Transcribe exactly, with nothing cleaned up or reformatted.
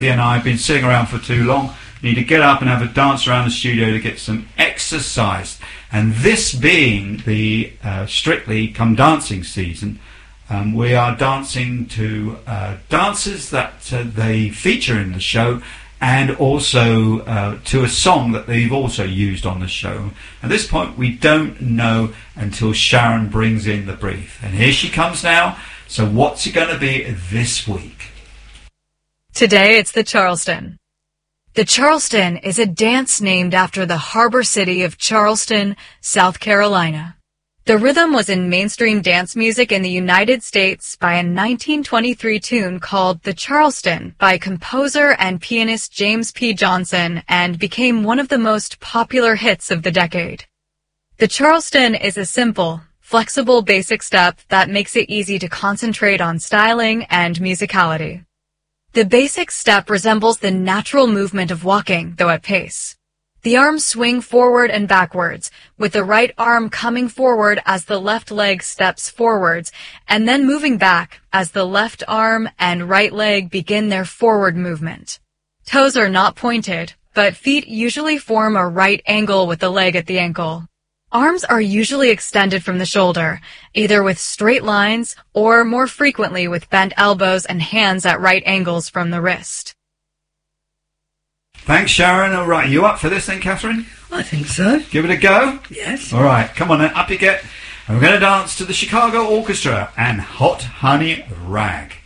and I have been sitting around for too long. Need to get up and have a dance around the studio to get some exercise. And this being the uh, Strictly Come Dancing season, um, we are dancing to uh, dances that uh, they feature in the show, and also uh, to a song that they've also used on the show. At this point, we don't know until Sharon brings in the brief. And here she comes now. So what's it going to be this week? Today, it's the Charleston. The Charleston is a dance named after the harbor city of Charleston, South Carolina. The rhythm was in mainstream dance music in the United States by a nineteen twenty-three tune called The Charleston by composer and pianist James P. Johnson, and became one of the most popular hits of the decade. The Charleston is a simple, flexible basic step that makes it easy to concentrate on styling and musicality. The basic step resembles the natural movement of walking, though at pace. The arms swing forward and backwards, with the right arm coming forward as the left leg steps forwards, and then moving back as the left arm and right leg begin their forward movement. Toes are not pointed, but feet usually form a right angle with the leg at the ankle. Arms are usually extended from the shoulder, either with straight lines or more frequently with bent elbows and hands at right angles from the wrist. Thanks, Sharon. All right, you up for this then, Catherine? I think so. Give it a go? Yes. All right, come on then, up you get. And we're going to dance to the Chicago Orchestra and Hot Honey Rag.